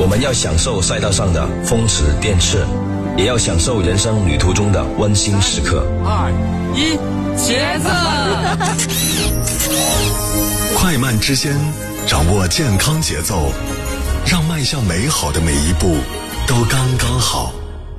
我们要享受赛道上的风驰电掣，也要享受人生旅途中的温馨时刻。 2、1，茄子！ 快慢之间，掌握健康节奏，让迈向美好的每一步都剛剛好。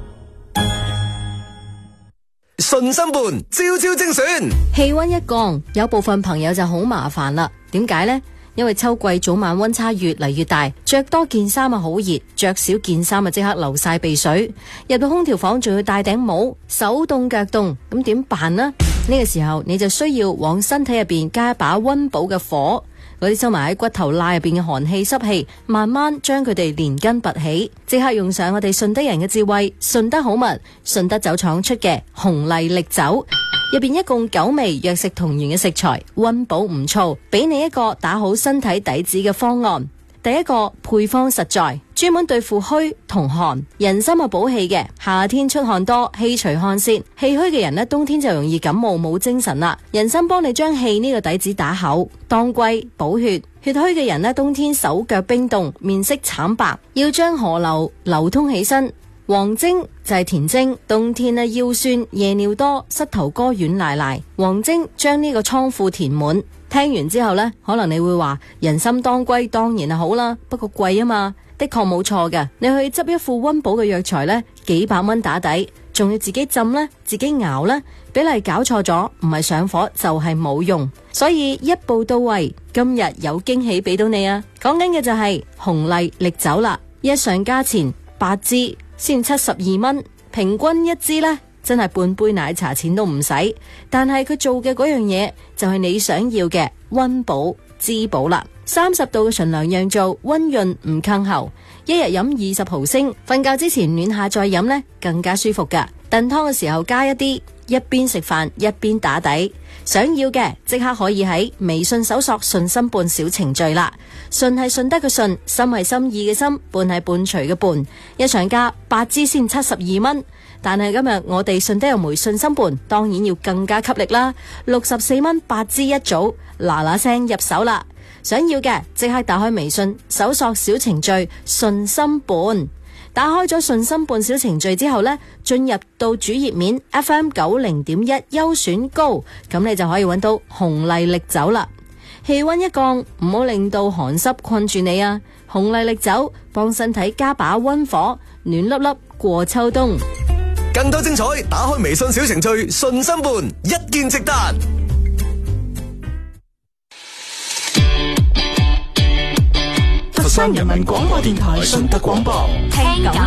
順心伴，朝朝精選。 氣溫一降，有部分朋友就好麻煩啦。點解呢？因為秋季早晚溫差越嚟越大，着多件衫啊好熱，着少件衫啊即刻流晒鼻水。入到空調房仲要戴頂帽，手凍腳凍，咁點辦呢？呢個時候你就需要往身體入邊加一把溫補嘅火。嗰啲收埋喺骨頭罅入邊嘅寒氣濕氣，慢慢將佢哋連根拔起，即刻用上我哋順德人嘅智慧，順德好物，順德酒廠出嘅紅麗力酒，入邊一共9味藥食同源嘅食材，溫補唔燥，俾你一個打好身體底子嘅方案。第一個配方實在，專門對付虛同寒，人參係補氣嘅，夏天出汗多，氣除汗泄，氣虛嘅人呢，冬天就容易感冒冇精神啦。人參幫你將氣呢個底子打厚，當歸補血，血虛嘅人呢，冬天手腳冰凍，面色慘白，要將河流通起身。黃精就係田精，冬天呢腰酸夜尿多，膝頭哥軟賴賴，黃精將呢個倉庫填滿。聽完之後呢，可能你會話人參當歸當然係好啦，不過貴啊嘛。的確冇錯嘅，你去執一副溫補嘅藥材呢，幾百蚊打底，仲要自己浸呢，自己熬呢，比例搞錯咗，唔係上火就係冇用。所以一步到位，今日有驚喜俾到你啊！講緊嘅就係紅麗力酒啦，一上價錢8支先72蚊，平均一支呢，真係半杯奶茶錢都唔使。但係佢做嘅嗰樣嘢就係你想要嘅溫補滋補啦。30度嘅純涼釀造，溫潤唔坑喉，一日飲20毫升，瞓覺之前暖下再飲呢，更加舒服噶。燉湯嘅時候加一啲，一邊食飯一邊打底。想要嘅即刻可以喺微信搜索順心伴小程序啦。順係順德嘅順，心係心意嘅心，伴係伴隨嘅伴。一上價8支先72蚊，但係今日我哋順德有枚順心伴，當然要更加給力啦。64蚊8支一組，嗱嗱聲入手啦！想要嘅即刻打開微信搜索小程序順心伴，打開咗順心伴小程序之後呢，進入到主頁面 FM90.1優選高，咁你就可以揾到紅麗力酒啦。氣溫一降，唔好令到寒濕困住你啊！紅麗力酒幫身體加把溫火，暖粒粒過秋冬。 更多精彩，打開微信小程序順心伴，一見即達。 佛山人民廣播電台順德廣播， 聽